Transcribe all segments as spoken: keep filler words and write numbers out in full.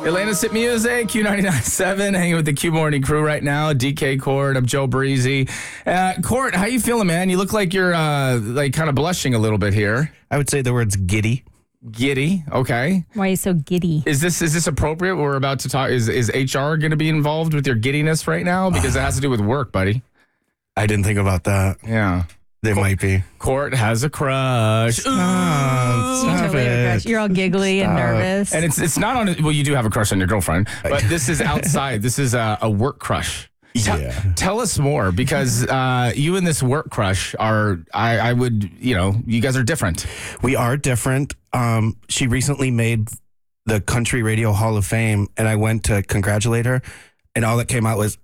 Atlanta's Hit Music, Q ninety-nine point seven, hanging with the Q Morning crew right now. D K Court, I'm Joe Breezy. Uh, Court, how you feeling, man? You look like you're uh, like kind of blushing a little bit here. I would say the words giddy. Giddy, okay. Why are you so giddy? Is this is this appropriate? We're about to talk. Is is H R going to be involved with your giddiness right now? Because it has to do with work, buddy. I didn't think about that. Yeah. They Court, might be. Court has a crush. Stop, You stop totally have a it. crush. You're all giggly and Stop. nervous. And it's it's not on. Well, you do have a crush on your girlfriend, but this is outside. This is a, a work crush. Tell, Yeah. tell us more, because uh, you and this work crush are. I, I would, you know, you guys are different. We are different. Um, she recently made the Country Radio Hall of Fame, and I went to congratulate her, and all that came out was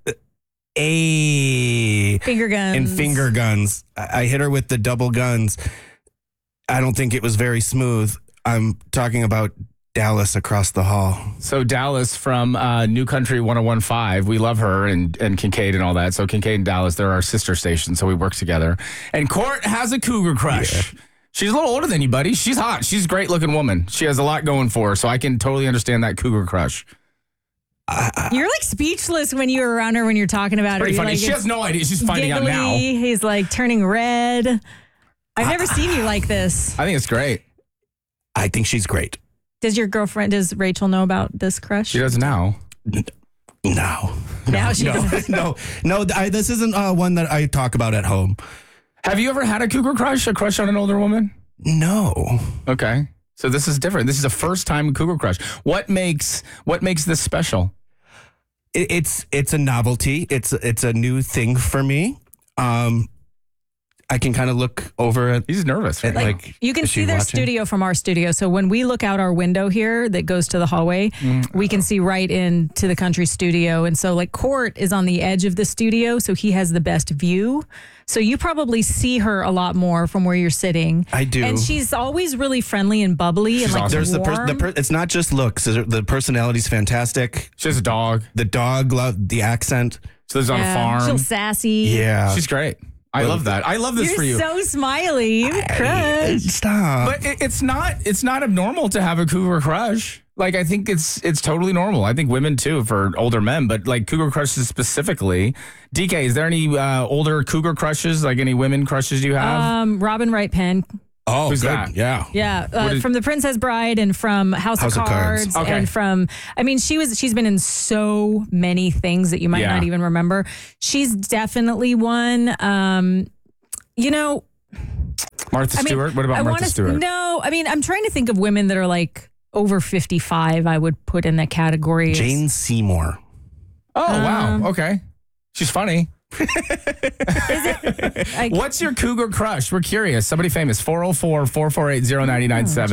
a Finger guns. and finger guns. I, I hit her with the double guns. I don't think it was very smooth. I'm talking about Dallas across the hall. So Dallas from uh, New Country one oh one point five, we love her, and and Kincaid and all that. So Kincaid and Dallas, they're our sister stations, so we work together. And Court has a cougar crush. Yeah. She's a little older than you, buddy. She's hot. She's a great looking woman. She has a lot going for her, so I can totally understand that cougar crush. You're like speechless when you're around her when you're talking about her. Pretty You're funny. like, She it's has no idea. She's finding out giggly. now. He's like turning red. I've never seen you like this. I think it's great. I think she's great. Does your girlfriend, does Rachel know about this crush? She does now. No. Now she no, does. no, no. I, this isn't uh, one that I talk about at home. Have you ever had a cougar crush, a crush on an older woman? No. Okay. So this is different. This is a first time cougar crush. What makes what makes this special? It, it's it's a novelty. It's it's a new thing for me. Um, I can kind of look over at. He's nervous. at, Right? Like, like, you can is see she their watching? studio from our studio. So when we look out our window here that goes to the hallway, Mm. we can see right into the country studio. And so like Court is on the edge of the studio, so he has the best view. So you probably see her a lot more from where you're sitting. I do. And she's always really friendly and bubbly She's and like awesome. There's the, per, warm. the per, it's not just looks. The personality's fantastic. She has a dog. The dog, love the accent. She lives on a Yeah, farm. She's sassy. Yeah. She's great. I love that. I love this You're for you. so smiley. You have a crush. Stop. But it, it's not it's not abnormal to have a cougar crush. Like, I think it's it's totally normal. I think women too, for older men, but like cougar crushes specifically. D K, is there any uh, older cougar crushes? Like any women crushes you have? Um, Robin Wright Penn. oh, who's good. that? Yeah. Yeah, uh, did- from The Princess Bride and from House, House of of Cards. Cards, Okay. and from I mean she was she's been in so many things that you might Yeah. not even remember. She's definitely one. Um, you know, Martha I mean, Stewart? What about I Martha wanna, Stewart? No, I mean I'm trying to think of women that are like over fifty-five. I would put in that category. Jane Seymour. Oh, Um, wow. Okay. She's funny. Like, What's your cougar crush? We're curious. Somebody famous. four oh four, four four eight, oh nine nine seven.